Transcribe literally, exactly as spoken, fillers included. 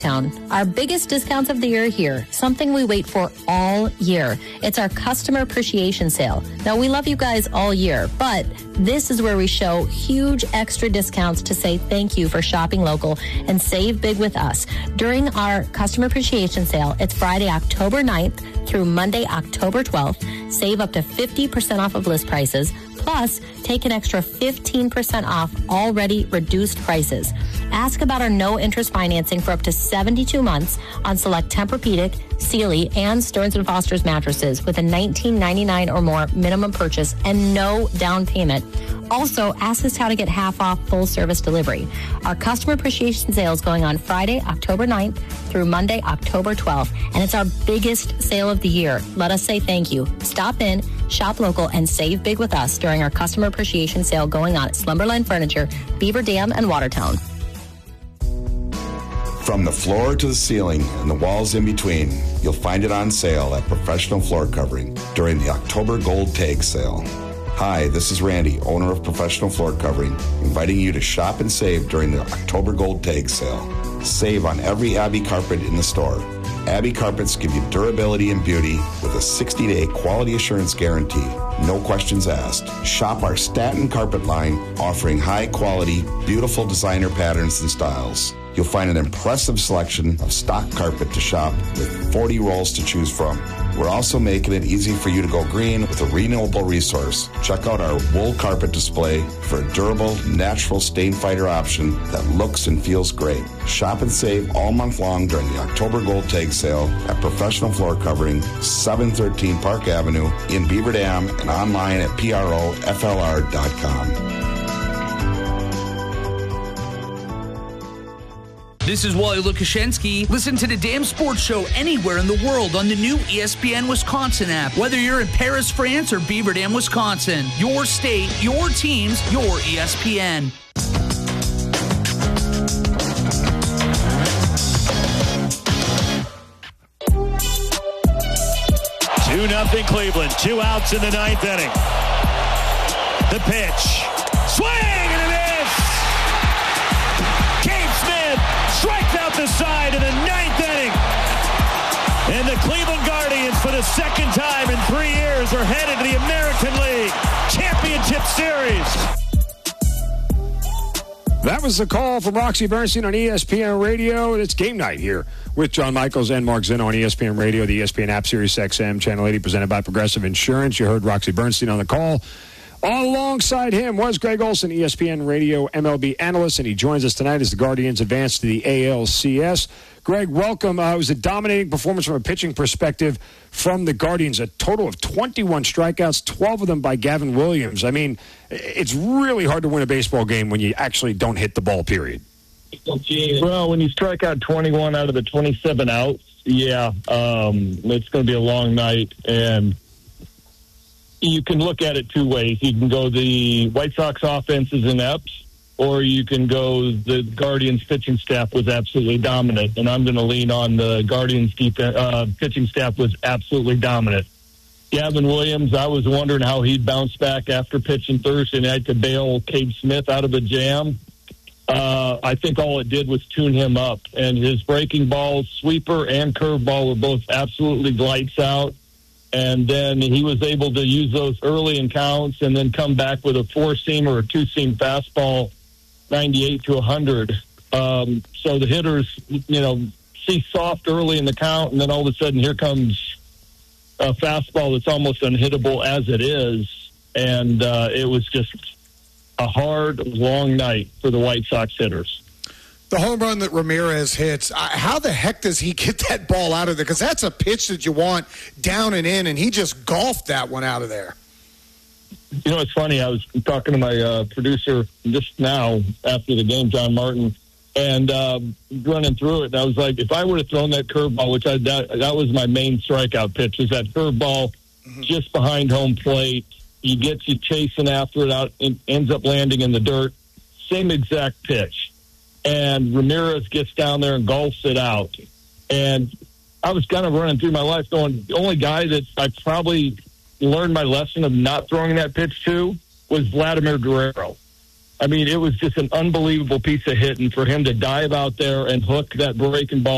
Town. Our biggest discounts of the year are here, something we wait for all year. It's our customer appreciation sale. Now, we love you guys all year, but this is where we show huge extra discounts to say thank you for shopping local and save big with us. During our customer appreciation sale, it's Friday, October ninth through Monday, October twelfth. Save up to fifty percent off of list prices. Plus, take an extra fifteen percent off already reduced prices. Ask about our no-interest financing for up to seventy-two months on select Tempur-Pedic, Sealy, and Stearns and Foster's mattresses with a nineteen ninety-nine or more minimum purchase and no down payment. Also, ask us how to get half off full service delivery. Our customer appreciation sale is going on Friday, October ninth through Monday, October twelfth, and it's our biggest sale of the year. Let us say thank you. Stop in, shop local, and save big with us during our customer appreciation sale going on at Slumberland Furniture, Beaver Dam, and Watertown. From the floor to the ceiling and the walls in between, you'll find it on sale at Professional Floor Covering during the October Gold Tag Sale. Hi, this is Randy, owner of Professional Floor Covering, inviting you to shop and save during the October Gold Tag Sale. Save on every Abbey carpet in the store. Abbey carpets give you durability and beauty with a sixty-day quality assurance guarantee. No questions asked. Shop our Staten carpet line, offering high-quality, beautiful designer patterns and styles. You'll find an impressive selection of stock carpet to shop with forty rolls to choose from. We're also making it easy for you to go green with a renewable resource. Check out our wool carpet display for a durable, natural stain fighter option that looks and feels great. Shop and save all month long during the October Gold Tag Sale at Professional Floor Covering, seven thirteen Park Avenue in Beaver Dam, and online at P R O F L R dot com. This is Wally Lukashenski. Listen to the Damn Sports Show anywhere in the world on the new E S P N Wisconsin app. Whether you're in Paris, France, or Beaver Dam, Wisconsin, your state, your teams, your E S P N. two nothing Cleveland. Two outs in the ninth inning. The pitch. Swing and a miss! Cade Smith strikes out the side in the ninth inning. And the Cleveland Guardians, for the second time in three years, are headed to the American League Championship Series. That was the call from Roxy Bernstein on E S P N Radio. It's game night here with John Michaels and Mark Zeno on E S P N Radio, the E S P N app, Sirius X M, Channel eighty, presented by Progressive Insurance. You heard Roxy Bernstein on the call. Alongside him was Greg Olson, E S P N Radio M L B analyst, and he joins us tonight as the Guardians advance to the A L C S. Greg, welcome. Uh, it was a dominating performance from a pitching perspective from the Guardians. A total of twenty-one strikeouts, twelve of them by Gavin Williams. I mean, it's really hard to win a baseball game when you actually don't hit the ball, period. Well, when you strike out twenty-one out of the twenty-seven outs, yeah, um, it's going to be a long night. And you can look at it two ways. You can go the White Sox offense is inept, or you can go the Guardians pitching staff was absolutely dominant. And I'm going to lean on the Guardians defense, uh, pitching staff was absolutely dominant. Gavin Williams, I was wondering how he'd bounce back after pitching Thursday night to bail Cade Smith out of a jam. Uh, I think all it did was tune him up. And his breaking balls, sweeper and curveball, were both absolutely lights out. And then he was able to use those early in counts and then come back with a four-seam or a two-seam fastball, ninety-eight to one hundred. Um, so the hitters, you know, see soft early in the count, and then all of a sudden here comes a fastball that's almost unhittable as it is. And uh, it was just a hard, long night for the White Sox hitters. The home run that Ramirez hits, uh, how the heck does he get that ball out of there? Because that's a pitch that you want down and in, and he just golfed that one out of there. You know, it's funny. I was talking to my uh, producer just now after the game, John Martin, and uh, running through it. And I was like, if I would have thrown that curveball, which I that, that was my main strikeout pitch, was that curveball mm-hmm. just behind home plate. He gets you chasing after it out and ends up landing in the dirt. Same exact pitch. And Ramirez gets down there and golfs it out. And I was kind of running through my life going, the only guy that I probably learned my lesson of not throwing that pitch to was Vladimir Guerrero. I mean, it was just an unbelievable piece of hitting for him to dive out there and hook that breaking ball